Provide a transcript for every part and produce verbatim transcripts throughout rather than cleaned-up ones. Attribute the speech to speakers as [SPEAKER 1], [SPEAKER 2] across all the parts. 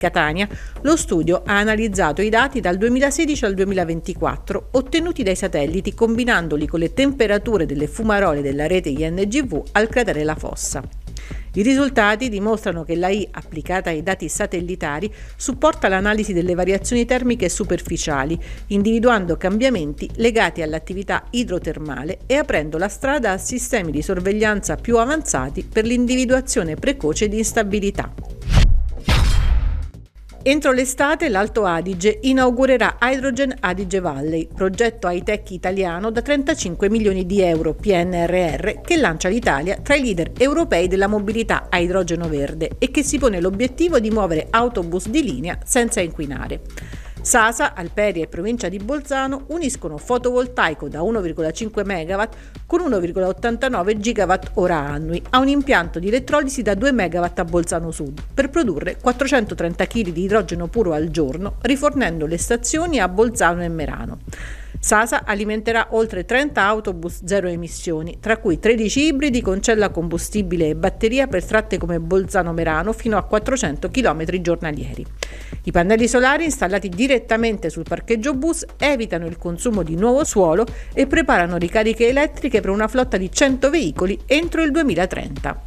[SPEAKER 1] Catania, lo studio ha analizzato i dati dal duemilasedici al duemilaventiquattro ottenuti dai satelliti combinandoli con le temperature delle fumarole della rete I N G V al cratere La Fossa. I risultati dimostrano che l'A I applicata ai dati satellitari supporta l'analisi delle variazioni termiche superficiali, individuando cambiamenti legati all'attività idrotermale e aprendo la strada a sistemi di sorveglianza più avanzati per l'individuazione precoce di instabilità. Entro l'estate l'Alto Adige inaugurerà Hydrogen Adige Valley, progetto high-tech italiano da trentacinque milioni di euro P N R R che lancia l'Italia tra i leader europei della mobilità a idrogeno verde e che si pone l'obiettivo di muovere autobus di linea senza inquinare. Sasa, Alperia e provincia di Bolzano uniscono fotovoltaico da uno virgola cinque megawatt con uno virgola ottantanove gigawatt ora annui a un impianto di elettrolisi da due megawatt a Bolzano Sud per produrre quattrocentotrenta chili di idrogeno puro al giorno, rifornendo le stazioni a Bolzano e Merano. Sasa alimenterà oltre trenta autobus zero emissioni, tra cui tredici ibridi con cella combustibile e batteria per tratte come Bolzano-Merano fino a quattrocento chilometri giornalieri. I pannelli solari installati direttamente sul parcheggio bus evitano il consumo di nuovo suolo e preparano ricariche elettriche per una flotta di cento veicoli entro il duemilatrenta.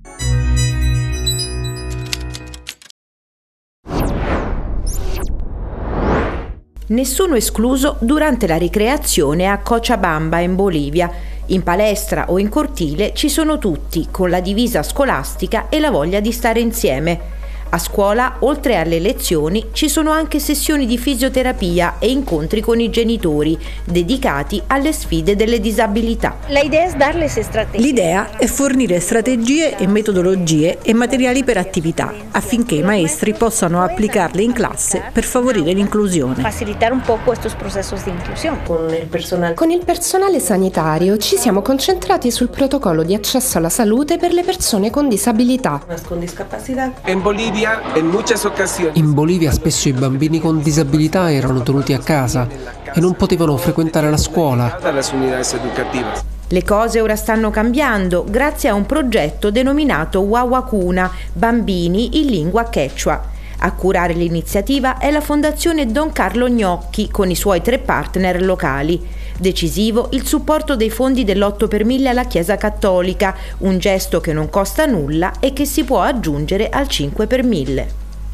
[SPEAKER 2] Nessuno escluso durante la ricreazione a Cochabamba in Bolivia. In palestra o in cortile ci sono tutti, con la divisa scolastica e la voglia di stare insieme. A scuola, oltre alle lezioni, ci sono anche sessioni di fisioterapia e incontri con i genitori, dedicati alle sfide delle disabilità.
[SPEAKER 1] L'idea è fornire strategie e metodologie e materiali per attività, affinché i maestri possano applicarle in classe per favorire l'inclusione.
[SPEAKER 3] Facilitare un po' questi processi di inclusione.
[SPEAKER 4] Con il personale. Con il personale sanitario ci siamo concentrati sul protocollo di accesso alla salute per le persone con disabilità.
[SPEAKER 5] Con discapacidad. In Bolivia
[SPEAKER 6] In Bolivia spesso i bambini con disabilità erano tenuti a casa e non potevano frequentare la scuola.
[SPEAKER 2] Le cose ora stanno cambiando grazie a un progetto denominato Wawakuna, bambini in lingua quechua. A curare l'iniziativa è la Fondazione Don Carlo Gnocchi con i suoi tre partner locali. Decisivo il supporto dei fondi dell'otto per mille alla Chiesa Cattolica, un gesto che non costa nulla e che si può aggiungere al cinque per mille.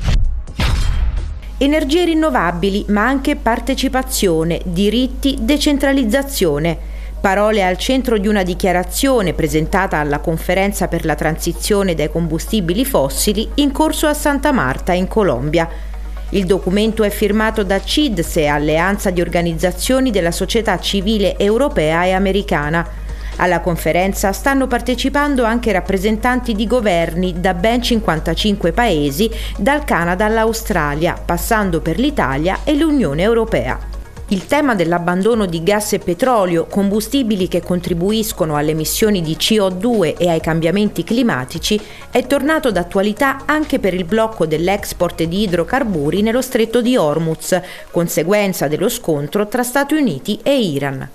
[SPEAKER 2] Energie rinnovabili, ma anche partecipazione, diritti, decentralizzazione. Parole al centro di una dichiarazione presentata alla Conferenza per la transizione dai combustibili fossili in corso a Santa Marta, in Colombia. Il documento è firmato da C I D S E, alleanza di organizzazioni della società civile europea e americana. Alla conferenza stanno partecipando anche rappresentanti di governi da ben cinquantacinque paesi, dal Canada all'Australia, passando per l'Italia e l'Unione Europea. Il tema dell'abbandono di gas e petrolio, combustibili che contribuiscono alle emissioni di C O due e ai cambiamenti climatici, è tornato d'attualità anche per il blocco dell'export di idrocarburi nello stretto di Hormuz, conseguenza dello scontro tra Stati Uniti e Iran.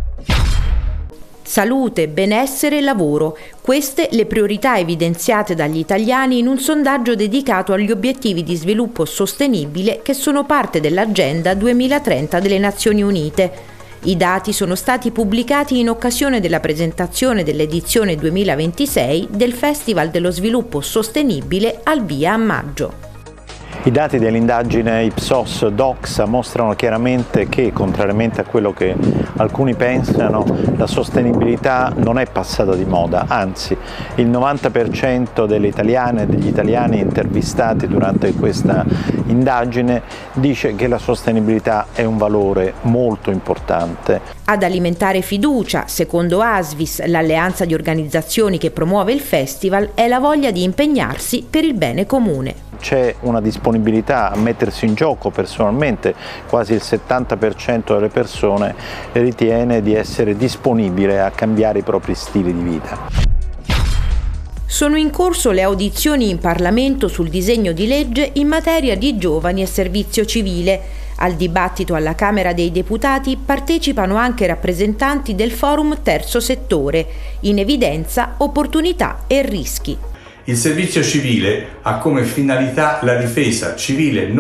[SPEAKER 2] Salute, benessere e lavoro. Queste le priorità evidenziate dagli italiani in un sondaggio dedicato agli obiettivi di sviluppo sostenibile che sono parte dell'Agenda duemilatrenta delle Nazioni Unite. I dati sono stati pubblicati in occasione della presentazione dell'edizione duemilaventisei del Festival dello Sviluppo Sostenibile al via a maggio.
[SPEAKER 7] I dati dell'indagine Ipsos Doxa mostrano chiaramente che, contrariamente a quello che alcuni pensano, la sostenibilità non è passata di moda, anzi il novanta per cento delle italiane e degli italiani intervistati durante questa indagine dice che la sostenibilità è un valore molto importante.
[SPEAKER 2] Ad alimentare fiducia, secondo ASVIS, l'alleanza di organizzazioni che promuove il festival, è la voglia di impegnarsi per il bene comune.
[SPEAKER 7] C'è una disponibilità a mettersi in gioco personalmente, quasi il settanta per cento delle persone ritiene di essere disponibile a cambiare i propri stili di vita.
[SPEAKER 2] Sono in corso le audizioni in Parlamento sul disegno di legge in materia di giovani e servizio civile. Al dibattito alla Camera dei Deputati partecipano anche rappresentanti del Forum Terzo Settore, in evidenza opportunità e rischi.
[SPEAKER 8] Il servizio civile ha come finalità la difesa civile